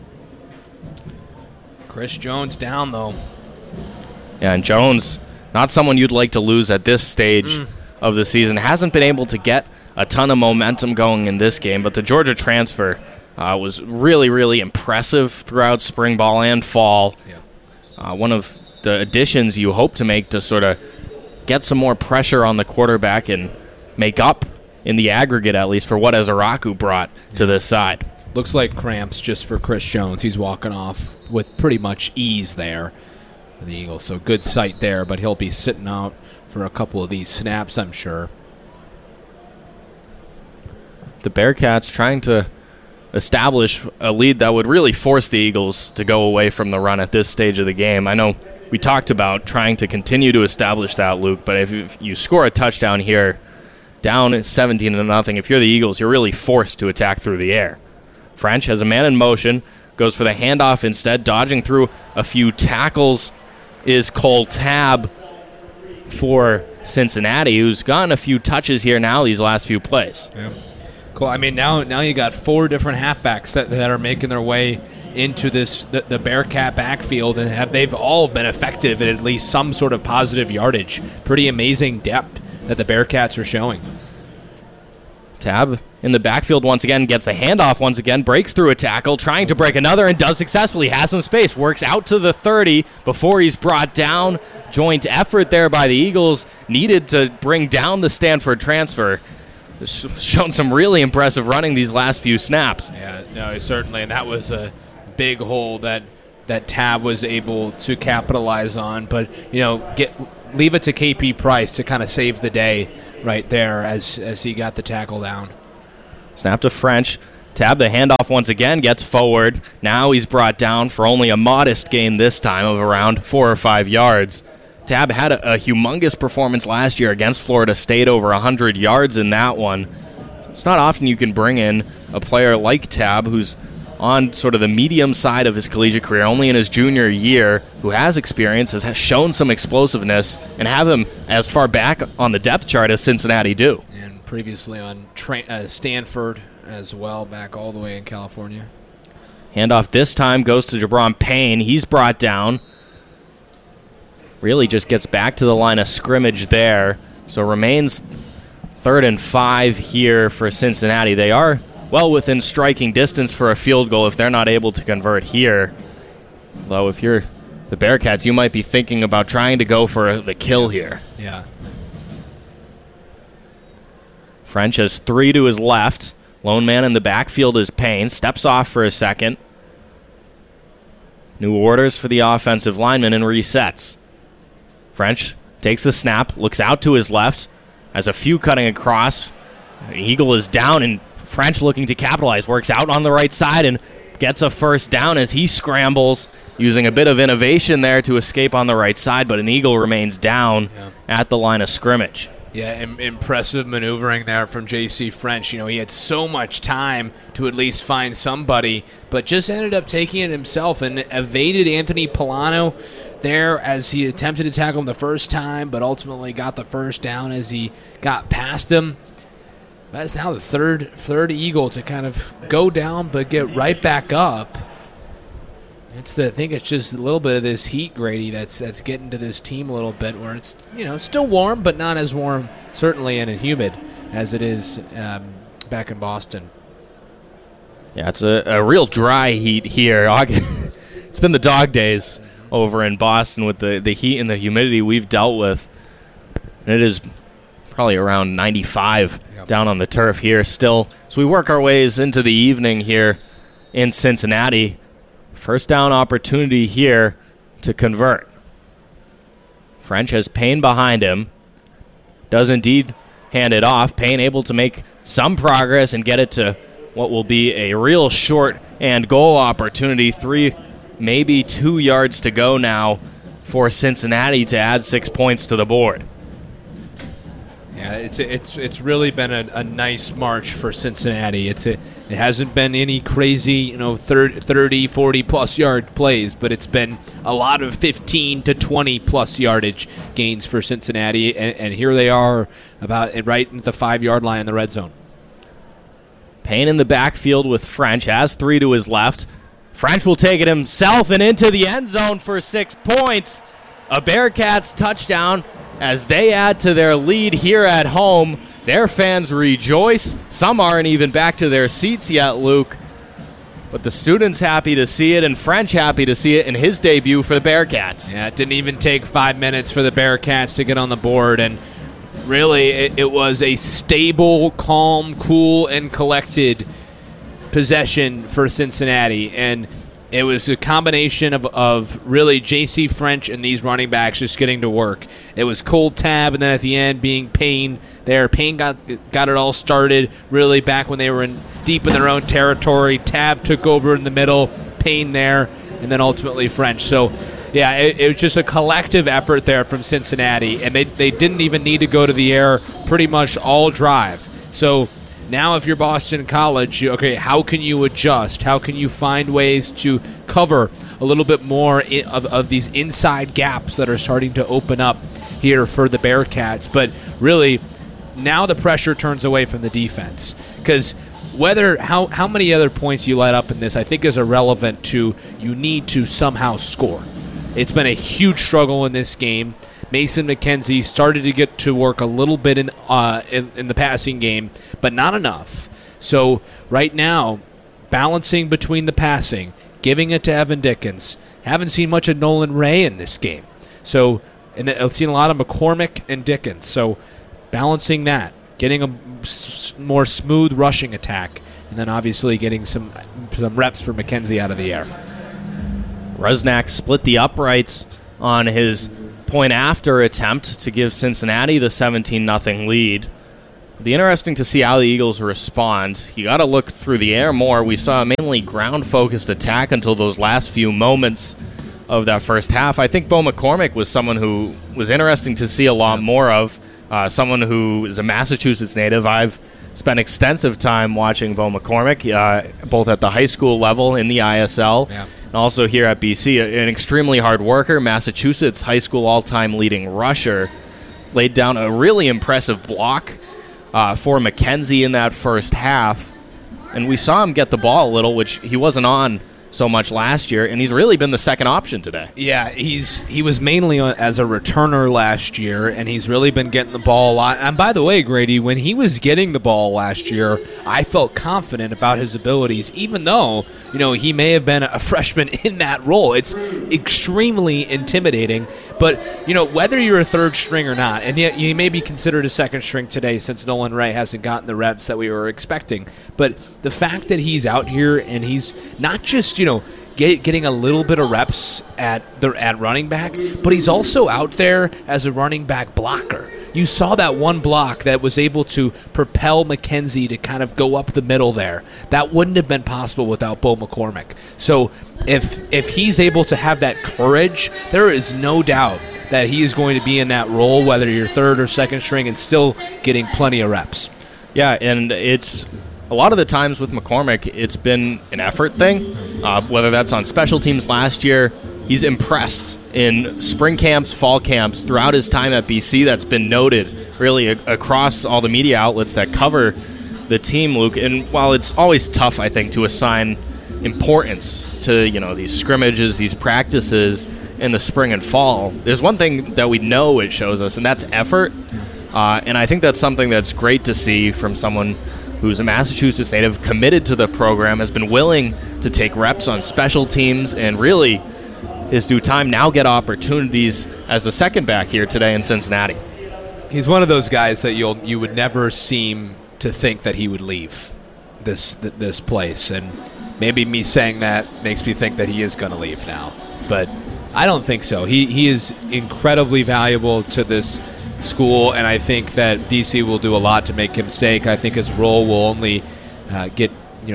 A: Chris Jones down, though.
B: Yeah, and Jones, not someone you'd like to lose at this stage of the season. Hasn't been able to get a ton of momentum going in this game, but the Georgia transfer was really, really impressive throughout spring ball and fall.
A: Yeah.
B: One of the additions you hope to make to sort of get some more pressure on the quarterback and make up in the aggregate, at least, for what Ezeraku brought to this side.
A: Looks like cramps just for Chris Jones. He's walking off with pretty much ease there for the Eagles. So good sight there, but he'll be sitting out for a couple of these snaps, I'm sure.
B: The Bearcats trying to establish a lead that would really force the Eagles to go away from the run at this stage of the game. I know we talked about trying to continue to establish that, Luke, but if you score a touchdown here, down 17-0, if you're the Eagles, you're really forced to attack through the air. French has a man in motion, goes for the handoff instead, dodging through a few tackles is Cole Tabb for Cincinnati, who's gotten a few touches here now these last few plays.
A: Yeah. Cool. I mean, now you got 4 different halfbacks that are making their way into the Bearcat backfield, and they've all been effective at least some sort of positive yardage. Pretty amazing depth that the Bearcats are showing.
B: Tabb in the backfield once again, gets the handoff once again, breaks through a tackle, trying to break another, and does successfully. Has some space, works out to the 30 before he's brought down. Joint effort there by the Eagles, needed to bring down the Stanford transfer. shown some really impressive running these last few snaps.
A: Yeah, no, certainly, and that was a big hole that Tab was able to capitalize on. But leave it to KP Price to kind of save the day right there as he got the tackle down.
B: Snap to French. Tab, the handoff once again, gets forward. Now he's brought down for only a modest gain this time of around 4 or 5 yards. Tab had a humongous performance last year against Florida State, over 100 yards in that one. It's not often you can bring in a player like Tab, who's on sort of the medium side of his collegiate career, only in his junior year, who has experience, has shown some explosiveness, and have him as far back on the depth chart as Cincinnati do.
A: And previously on Stanford as well, back all the way in California.
B: Handoff this time goes to Jabron Payne. He's brought down. Really just gets back to the line of scrimmage there. So remains 3rd and 5 here for Cincinnati. They are well within striking distance for a field goal if they're not able to convert here. Though if you're the Bearcats, you might be thinking about trying to go for the kill here.
A: Yeah.
B: French has 3 to his left. Lone man in the backfield is Payne. Steps off for a second. New orders for the offensive lineman and resets. French takes the snap, looks out to his left, has a few cutting across. Eagle is down, and French looking to capitalize. Works out on the right side and gets a first down as he scrambles, using a bit of innovation there to escape on the right side, but an Eagle remains down at the line of scrimmage.
A: Yeah, impressive maneuvering there from J.C. French. He had so much time to at least find somebody, but just ended up taking it himself and evaded Anthony Polano there as he attempted to tackle him the first time, but ultimately got the first down as he got past him. That's now the third Eagle to kind of go down but get right back up. I think it's just a little bit of this heat, Grady, that's getting to this team a little bit, where it's still warm, but not as warm, certainly, and humid as it is back in Boston.
B: Yeah, it's a real dry heat here. It's been the dog days over in Boston with the heat and the humidity we've dealt with. And it is probably around 95 down on the turf here still. So we work our ways into the evening here in Cincinnati. First down opportunity here to convert. French has Payne behind him. Does indeed hand it off. Payne able to make some progress and get it to what will be a real short and goal opportunity. 3, maybe 2 yards to go now for Cincinnati to add 6 points to the board.
A: Yeah, it's really been a nice march for Cincinnati. It hasn't been any crazy 30, 40 plus yard plays, but it's been a lot of 15 to 20 plus yardage gains for Cincinnati, and here they are about right at the 5-yard line in the red zone.
B: Payne in the backfield with French, has 3 to his left. French will take it himself and into the end zone for 6 points. A Bearcats touchdown as they add to their lead here at home. Their fans rejoice. Some aren't even back to their seats yet, Luke. But the students happy to see it, and French happy to see it in his debut for the Bearcats.
A: Yeah, it didn't even take 5 minutes for the Bearcats to get on the board, and really it was a stable, calm, cool, and collected possession for Cincinnati. And it was a combination of really J.C. French and these running backs just getting to work. It was Cold Tab, and then at the end being Payne there. Payne got it all started really back when they were deep in their own territory. Tab took over in the middle, Payne there, and then ultimately French. So, yeah, it was just a collective effort there from Cincinnati, and they didn't even need to go to the air pretty much all drive. So now if you're Boston College, okay, how can you adjust? How can you find ways to cover a little bit more of these inside gaps that are starting to open up here for the Bearcats? But really, now the pressure turns away from the defense, because how many other points you let up in this, I think, is irrelevant to you need to somehow score. It's been a huge struggle in this game. Mason McKenzie started to get to work a little bit in the passing game, but not enough. So right now, balancing between the passing, giving it to Evan Dickens. Haven't seen much of Nolan Ray in this game. So, and I've seen a lot of McCormick and Dickens. So balancing that. getting a more smooth rushing attack, and then obviously getting some reps for McKenzie out of the air.
B: Rusnak split the uprights on his point after attempt to give Cincinnati the 17-0 lead. It'll be interesting to see how the Eagles respond. You got to look through the air more. We saw a mainly ground-focused attack until those last few moments of that first half. I think Bo McCormick was someone who was interesting to see a lot more of, someone who is a Massachusetts native. I've spent extensive time watching Bo McCormick, both at the high school level in the ISL, and also here at BC. An extremely hard worker, Massachusetts high school all-time leading rusher. Laid down a really impressive block for McKenzie in that first half. And we saw him get the ball a little, which he wasn't on so much last year, and he's really been the second option today.
A: Yeah, he was mainly as a returner last year, and he's really been getting the ball a lot. And by the way, Grady, when he was getting the ball last year, I felt confident about his abilities, even though, he may have been a freshman in that role. It's extremely intimidating. But, whether you're a third string or not, and yet you may be considered a second string today since Nolan Ray hasn't gotten the reps that we were expecting. But the fact that he's out here and he's not just, getting a little bit of reps at running back, but he's also out there as a running back blocker. You saw that one block that was able to propel McKenzie to kind of go up the middle there. That wouldn't have been possible without Bo McCormick. So if he's able to have that courage, there is no doubt that he is going to be in that role, whether you're third or second string, and still getting plenty of reps.
B: Yeah, and it's a lot of the times with McCormick, it's been an effort thing, whether that's on special teams last year. He's impressed in spring camps, fall camps, throughout his time at BC. That's been noted really across all the media outlets that cover the team, Luke. And while it's always tough, I think, to assign importance to these scrimmages, these practices in the spring and fall, there's one thing that we know it shows us, and that's effort. And I think that's something that's great to see from someone who's a Massachusetts native, committed to the program, has been willing to take reps on special teams, and really is due time now get opportunities as the second back here today in Cincinnati.
A: He's one of those guys that you would never seem to think that he would leave this place, and maybe me saying that makes me think that he is going to leave now, but I don't think so. He is incredibly valuable to this school, and I think that BC will do a lot to make him stay. I think his role will only get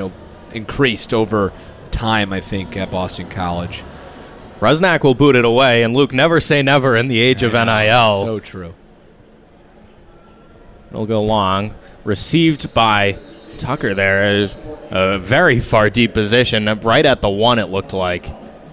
A: increased over time, I think, at Boston College.
B: Rusnak will boot it away, and Luke, never say never in the age of NIL.
A: So true.
B: It'll go long. Received by Tucker there. A very far deep position, right at the 1 it looked like.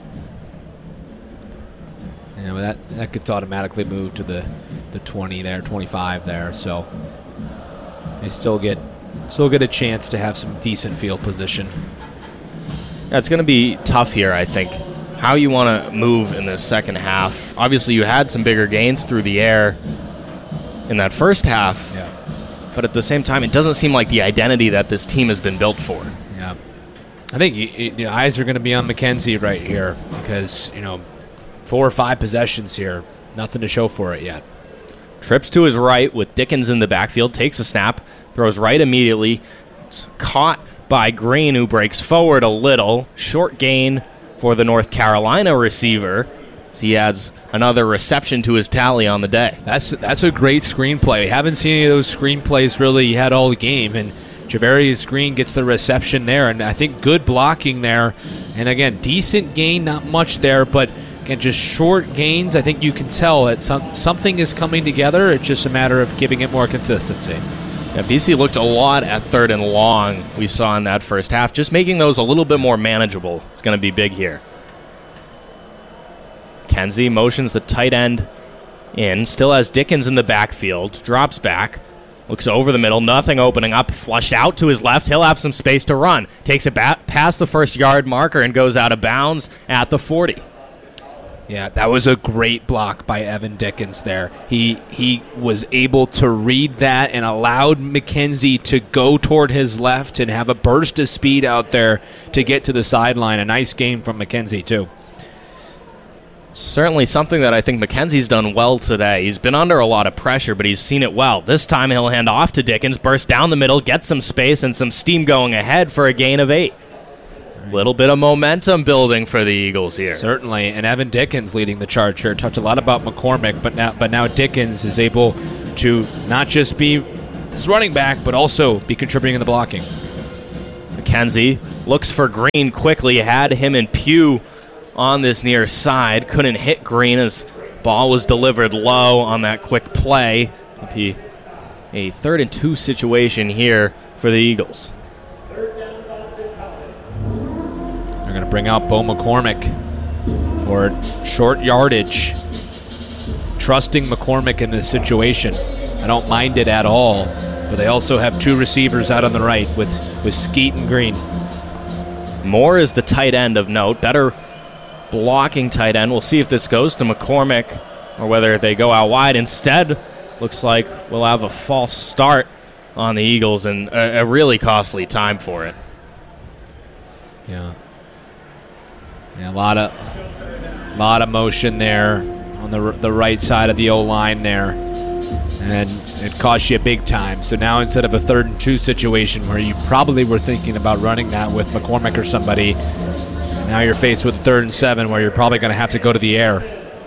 A: Yeah, but that gets automatically moved to the 20 there, 25 there, so they still get a chance to have some decent field position.
B: Yeah, it's going to be tough here, I think. How you want to move in the second half. Obviously, you had some bigger gains through the air in that first half, but at the same time, it doesn't seem like the identity that this team has been built for.
A: Yeah, I think the eyes are going to be on McKenzie right here because 4 or 5 possessions here, nothing to show for it yet.
B: Trips to his right with Dickens in the backfield, takes a snap, throws right immediately. It's caught by Green, who breaks forward a little. Short gain for the North Carolina receiver. So he adds another reception to his tally on the day.
A: That's a great screenplay. Haven't seen any of those screenplays really had all the game, and Javarius Green gets the reception there, and I think good blocking there. And again, decent gain, not much there, but again, just short gains. I think you can tell that something is coming together. It's just a matter of giving it more consistency.
B: Yeah, BC looked a lot at 3rd and long we saw in that first half. Just making those a little bit more manageable is going to be big here. Kenzie motions the tight end in. Still has Dickens in the backfield. Drops back. Looks over the middle. Nothing opening up. Flushed out to his left. He'll have some space to run. Takes it past the first yard marker and goes out of bounds at the 40.
A: Yeah, that was a great block by Evan Dickens there. He was able to read that and allowed McKenzie to go toward his left and have a burst of speed out there to get to the sideline. A nice game from McKenzie, too.
B: Certainly something that I think McKenzie's done well today. He's been under a lot of pressure, but he's seen it well. This time he'll hand off to Dickens, burst down the middle, get some space and some steam going ahead for a gain of 8. Little bit of momentum building for the Eagles here.
A: Certainly, and Evan Dickens leading the charge here. Talked a lot about McCormick, but now Dickens is able to not just be his running back, but also be contributing in the blocking.
B: McKenzie looks for Green quickly, had him and Pugh on this near side. Couldn't hit Green as ball was delivered low on that quick play. It'll be a 3rd and 2 situation here for the Eagles.
A: They're going to bring out Bo McCormick for short yardage. Trusting McCormick in this situation. I don't mind it at all, but they also have 2 receivers out on the right with Skeet and Green.
B: Moore is the tight end of note. Better blocking tight end. We'll see if this goes to McCormick or whether they go out wide. Instead, looks like we'll have a false start on the Eagles and a really costly time for it.
A: Yeah, a lot of motion there on the right side of the O-line there, and it cost you big time. So now instead of a 3rd and 2 situation where you probably were thinking about running that with McCormick or somebody, now you're faced with 3rd and 7 where you're probably going to have to go to the air.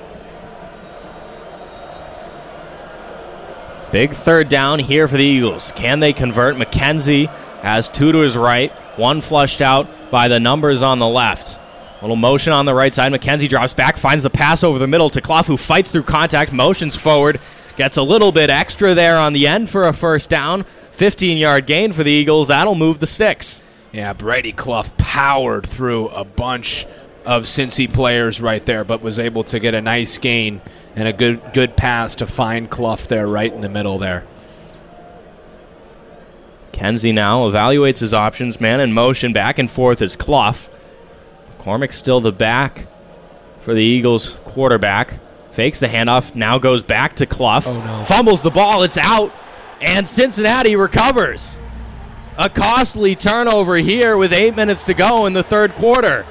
B: Big 3rd down here for the Eagles. Can they convert? McKenzie has 2 to his right, 1 flushed out by the numbers on the left. Little motion on the right side. McKenzie drops back, finds the pass over the middle to Clough, who fights through contact, motions forward, gets a little bit extra there on the end for a 1st down. 15-yard gain for the Eagles. That'll move the sticks.
A: Yeah, Brady Clough powered through a bunch of Cincy players right there, but was able to get a nice gain and a good pass to find Clough there right in the middle there.
B: Kenzie now evaluates his options, man in motion, back and forth is Clough. McCormick still the back for the Eagles quarterback. Fakes the handoff, now goes back to Clough.
A: Oh, no.
B: Fumbles the ball, it's out, and Cincinnati recovers. A costly turnover here with 8 minutes to go in the 3rd quarter.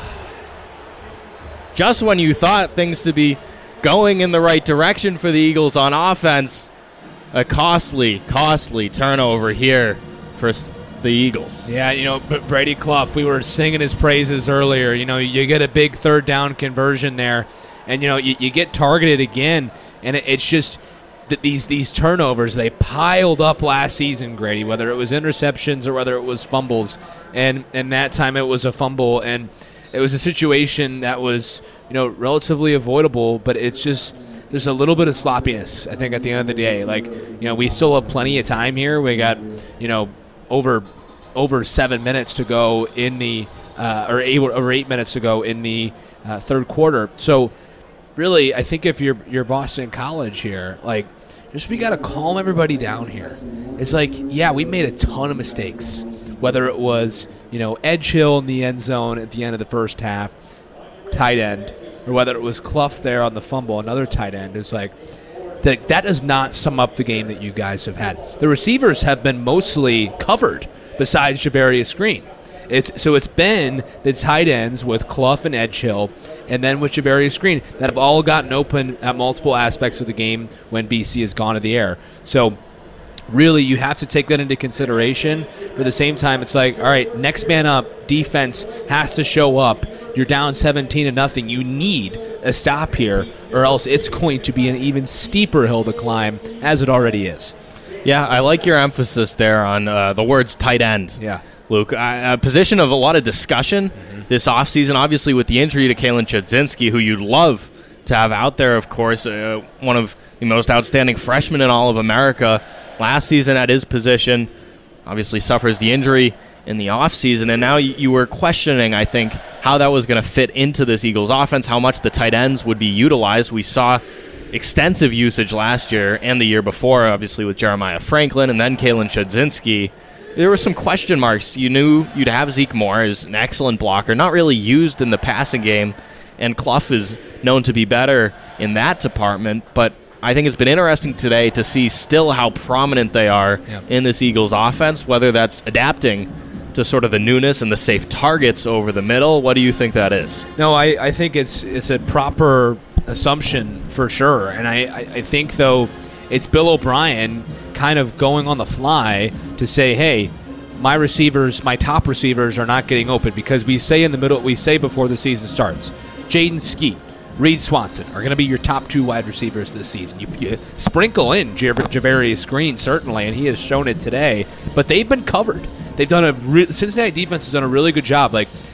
B: Just when you thought things to be going in the right direction for the Eagles on offense, a costly turnover here for the Eagles.
A: Yeah, Brady Clough, we were singing his praises earlier. You get a big 3rd down conversion there, and, you get targeted again, and it's just that these turnovers, they piled up last season, Grady, whether it was interceptions or whether it was fumbles, and that time it was a fumble, and it was a situation that was, relatively avoidable, but it's just there's a little bit of sloppiness, I think, at the end of the day. We still have plenty of time here. We got, over 7 minutes to go in the or 8 minutes to go in the 3rd quarter. So really, I think if you're Boston College here, we got to calm everybody down here. It's we made a ton of mistakes, whether it was, Edge Hill in the end zone at the end of the 1st half, tight end, or whether it was Clough there on the fumble, another tight end. It's that does not sum up the game that you guys have had. The receivers have been mostly covered besides Javarius Green. It's been the tight ends with Clough and Edge Hill, and then with Javarius Green that have all gotten open at multiple aspects of the game when BC has gone to the air. So really, you have to take that into consideration. But at the same time, it's all right, next man up, defense has to show up. You're down 17-0. You need a stop here, or else it's going to be an even steeper hill to climb, as it already is.
B: Yeah, I like your emphasis there on the words tight end.
A: Yeah.
B: Luke, a position of a lot of discussion this offseason, obviously with the injury to Kalen Chudzinski, who you'd love to have out there, of course, one of the most outstanding freshmen in all of America last season at his position, obviously suffers the injury in the offseason, and now you were questioning, I think, how that was going to fit into this Eagles offense, how much the tight ends would be utilized. We saw extensive usage last year and the year before, obviously with Jeremiah Franklin and then Kalen Chudzinski. There were some question marks. You knew you'd have Zeke Moore as an excellent blocker, not really used in the passing game, and Clough is known to be better in that department, but I think it's been interesting today to see still how prominent they are in this Eagles offense, whether that's adapting to sort of the newness and the safe targets over the middle? What do you think that is?
A: No, I think it's a proper assumption for sure. And I think, though, it's Bill O'Brien kind of going on the fly to say, hey, my top receivers are not getting open, because we say before the season starts, Jaden Skeet, Reed Swanson are going to be your top 2 wide receivers this season. You sprinkle in Javarius Green, certainly, and he has shown it today, but they've been covered. They've done Cincinnati defense has done a really good job. Like,